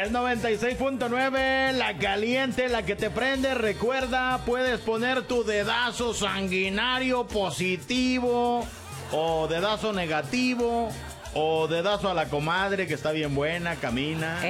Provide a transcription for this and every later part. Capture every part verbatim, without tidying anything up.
El noventa y seis punto nueve, la caliente, la que te prende. Recuerda, puedes poner tu dedazo sanguinario positivo o dedazo negativo o dedazo a la comadre que está bien buena, camina.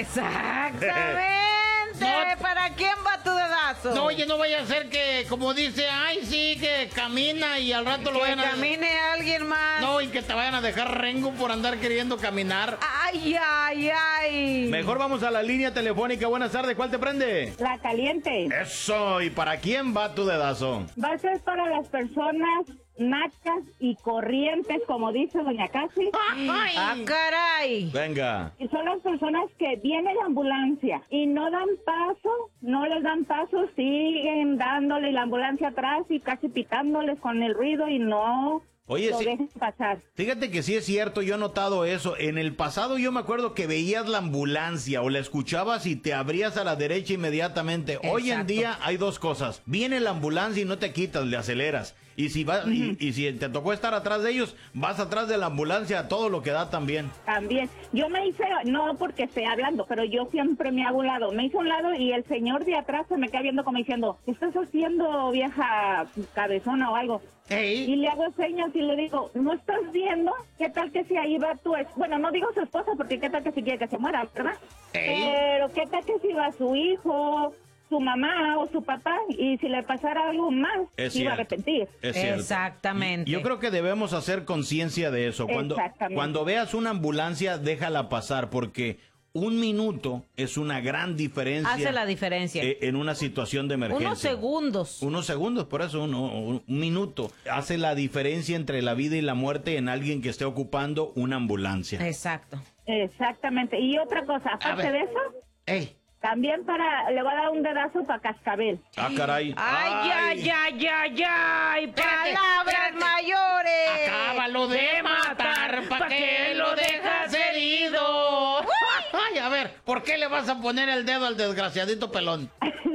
Exactamente. No, ¿para quién va tu dedazo? No, oye, no vaya a ser que, como dice, ay, sí, que camina y al rato que lo vayan a... Que camine alguien más. No, y que te vayan a dejar rengo por andar queriendo caminar. Ay, ay, ay. Mejor vamos a la línea telefónica. Buenas tardes, ¿cuál te prende? La caliente. Eso, ¿y para quién va tu dedazo? Va a ser para las personas nachas y corrientes, como dice doña Casi. ¡Ay! ¡Ah, caray! Venga. Y son las personas que viene la ambulancia y no dan paso, no les dan paso, siguen dándole la ambulancia atrás y casi pitándoles con el ruido y no... Oye, lo sí, dejen pasar. Fíjate que sí es cierto, yo he notado eso. En el pasado yo me acuerdo que veías la ambulancia o la escuchabas y te abrías a la derecha inmediatamente. Exacto. Hoy en día hay dos cosas. Viene la ambulancia y no te quitas, le aceleras. Y si vas, uh-huh. y, y si te tocó estar atrás de ellos, vas atrás de la ambulancia a todo lo que da también. También. Yo me hice, no porque esté hablando, pero yo siempre me hago un lado. Me hice un lado y el señor de atrás se me queda viendo como diciendo, ¿qué estás haciendo, vieja cabezona o algo? Hey. Y le hago señas y le digo, ¿no estás viendo? ¿Qué tal que si ahí va tu ex? Bueno, no digo su esposa porque qué tal que si quiere que se muera, ¿verdad? Hey. Pero qué tal que si va su hijo, su mamá o su papá, y si le pasara algo más, es iba cierto. a arrepentir. Es cierto. Exactamente. Yo creo que debemos hacer conciencia de eso. Cuando, cuando veas una ambulancia, déjala pasar, porque un minuto es una gran diferencia. Hace la diferencia. En una situación de emergencia. Unos segundos. Unos segundos, por eso uno, un minuto. Hace la diferencia entre la vida y la muerte en alguien que esté ocupando una ambulancia. Exacto. Exactamente. Y otra cosa, aparte de eso... ¡Ey! También para, le voy a dar un dedazo para Cascabel. Ah, caray. Ay, ay, ay, ay, ay, palabras mayores. Acábalo de matar, ¿pa' qué lo dejas herido? Ay, a ver, ¿por qué le vas a poner el dedo al desgraciadito pelón?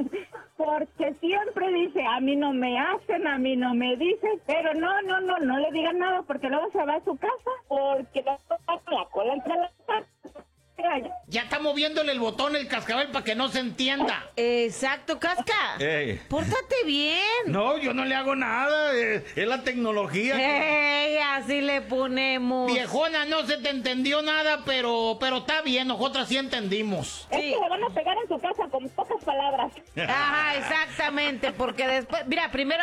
Porque siempre dice, a mí no me hacen, a mí no me dicen, pero no, no, no, no le digan nada porque luego se va a su casa, porque la cola entre las patas. Ya está moviéndole el botón el cascabel para que no se entienda. Exacto, Casca. Ey. Pórtate bien. No, yo no le hago nada. Es, es la tecnología. Ey, así le ponemos. Viejona, no se te entendió nada, pero pero está bien, nosotras sí entendimos. Es sí. que le van a pegar en su casa con pocas palabras. Ajá, exactamente, porque después, mira, primero